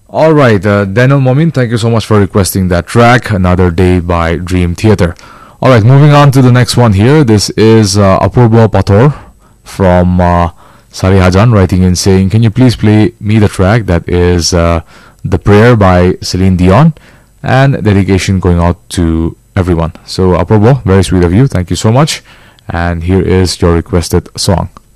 All right, Daniel Momin, thank you so much for requesting that track, Another Day by Dream Theater. All right, moving on to the next one here. This is Apurbo Pator from Sarihajan writing in saying, can you please play me the track that is The Prayer by Celine Dion, and dedication going out to everyone. So Apurbo, very sweet of you. Thank you so much. And here is your requested song.